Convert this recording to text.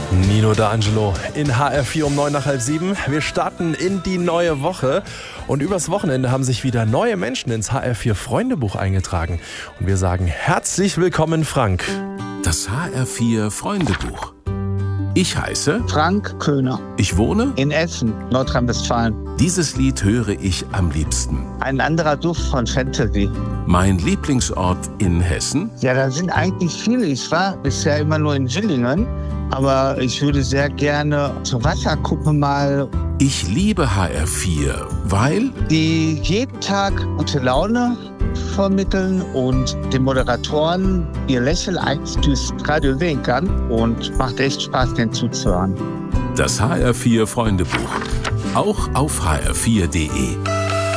Nino D'Angelo in HR4 um 9 nach halb 7. Wir starten in die neue Woche und übers Wochenende haben sich wieder neue Menschen ins HR4 Freundebuch eingetragen. Und wir sagen herzlich willkommen, Frank. Das HR4 Freundebuch. Ich heiße Frank Köhner. Ich wohne In Essen, Nordrhein-Westfalen. Dieses Lied höre ich am liebsten. Ein anderer Duft von Fantasy. Mein Lieblingsort in Hessen. Ja, da sind eigentlich viele. Ich war bisher immer nur in Villingen, aber ich würde sehr gerne zur Wasserkuppe mal, Ich liebe HR4, weil die jeden Tag gute Laune vermitteln und den Moderatoren ihr Lächeln eigentlich durchs Radio sehen kann. Und macht echt Spaß, denen zuzuhören. das HR4 Freundebuch. Auch auf hr4.de.